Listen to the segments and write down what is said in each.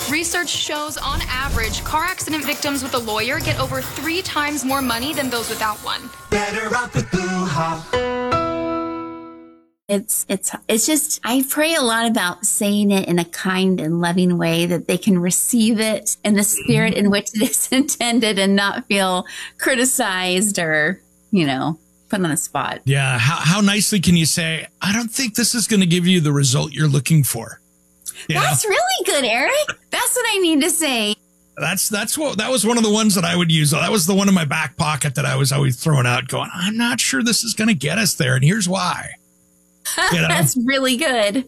Research shows, on average, car accident victims with a lawyer get over 3 times more money than those without one. Better off with Boo-ha. It's just, I pray a lot about saying it in a kind and loving way that they can receive it in the spirit in which it is intended and not feel criticized or, put on the spot. Yeah. How nicely can you say, I don't think this is going to give you the result you're looking for? That's really good, Eric. That's what I need to say. That was one of the ones that I would use. That was the one in my back pocket that I was always throwing out going, I'm not sure this is going to get us there. And here's why. That's really good.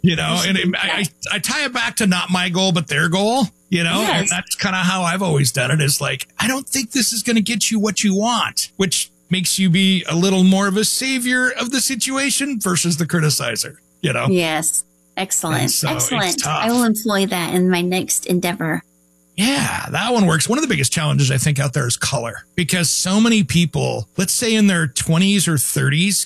I tie it back to not my goal, but their goal, Yes. And that's kind of how I've always done it is like, I don't think this is going to get you what you want, which makes you be a little more of a savior of the situation versus the criticizer, Yes. Excellent. So Excellent. I will employ that in my next endeavor. Yeah, that one works. One of the biggest challenges I think out there is color, because so many people, let's say in their 20s or 30s,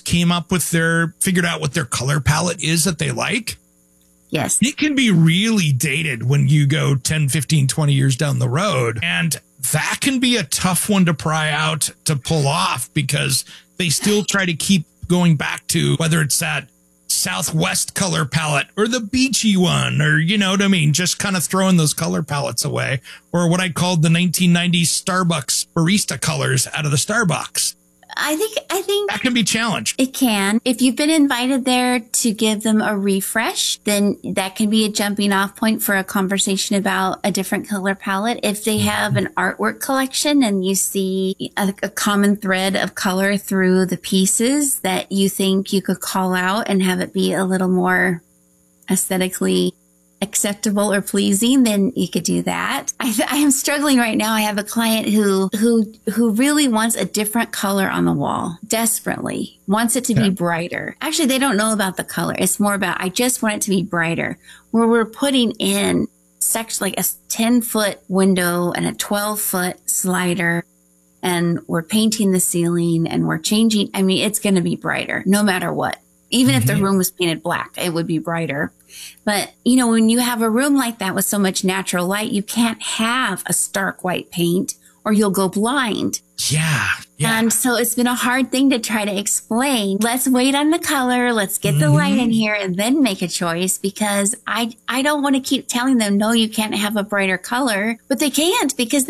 figured out what their color palette is that they like. Yes. It can be really dated when you go 10, 15, 20 years down the road. And that can be a tough one to pry out to pull off because they still try to keep going back to whether it's that Southwest color palette or the beachy one, or you know what I mean, just kind of throwing those color palettes away, or what I called the 1990s Starbucks barista colors out of the Starbucks. I think that can be challenged. It can. If you've been invited there to give them a refresh, then that can be a jumping off point for a conversation about a different color palette. If they have an artwork collection and you see a common thread of color through the pieces that you think you could call out and have it be a little more aesthetically acceptable or pleasing, then you could do that. I am struggling right now. I have a client who really wants a different color on the wall, desperately wants it to be brighter. Actually, they don't know about the color. It's more about, I just want it to be brighter, where we're putting in like a 10-foot window and a 12-foot slider, and we're painting the ceiling and we're changing. I mean, it's going to be brighter no matter what. Even if the room was painted black, it would be brighter. But, when you have a room like that with so much natural light, you can't have a stark white paint or you'll go blind. Yeah. And so it's been a hard thing to try to explain. Let's wait on the color. Let's get the light in here and then make a choice, because I don't want to keep telling them, no, you can't have a brighter color, but they can't, because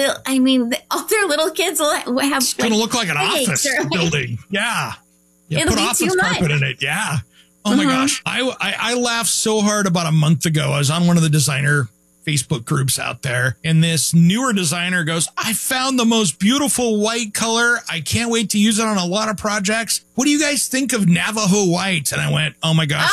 all their little kids will have. It's going to look like an office building. Yeah. Yeah, put office carpet in it. Yeah. Oh my gosh. I laughed so hard about a month ago. I was on one of the designer Facebook groups out there, and this newer designer goes, I found the most beautiful white color. I can't wait to use it on a lot of projects. What do you guys think of Navajo white? And I went, oh my gosh,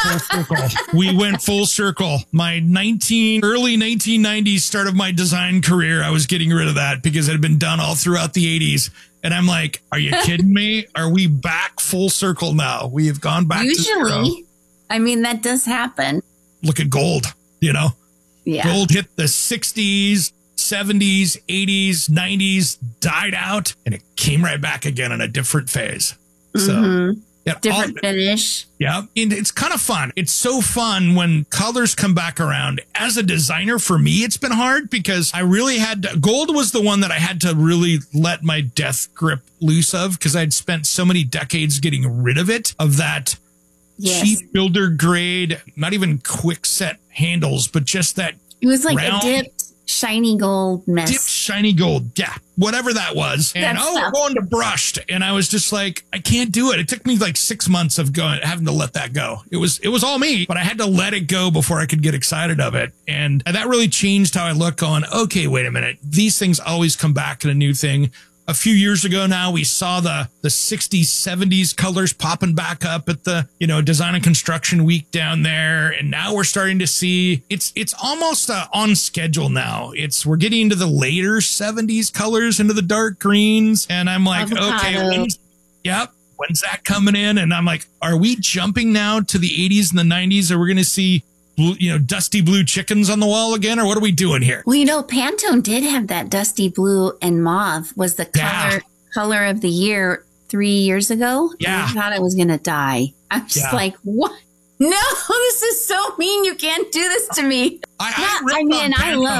we went full circle. My early 1990s start of my design career, I was getting rid of that because it had been done all throughout the 80s. And I'm like, are you kidding me? Are we back full circle now? We have gone back to zero. That does happen. Look at gold, Yeah. Gold hit the 60s, 70s, 80s, 90s, died out, and it came right back again in a different phase. So different finish. Yeah. And it's kind of fun. It's so fun when colors come back around. As a designer, for me, it's been hard because I really gold was the one that I had to really let my death grip loose of, because I'd spent so many decades getting rid of that cheap builder grade, not even quick set handles, but just that. It was like round, a dipped shiny gold mess. Dipped shiny gold. Yeah. Whatever that was. And we're going to brushed. And I was just like, I can't do it. It took me like 6 months of having to let that go. It was all me, but I had to let it go before I could get excited of it. And that really changed how I look on, okay, wait a minute. These things always come back in a new thing. A few years ago now, we saw the 60s, 70s colors popping back up at the, Design and Construction Week down there. And now we're starting to see it's almost on schedule now. We're getting into the later 70s colors, into the dark greens. And I'm like, okay, when's that coming in? And I'm like, are we jumping now to the 80s and the 90s? Or we're going to see dusty blue chickens on the wall again, or what are we doing here? Well, Pantone did have that dusty blue and mauve was the color of the year 3 years ago. Yeah. I thought I was going to die. I'm just like, what? No, this is so mean. You can't do this to me. I love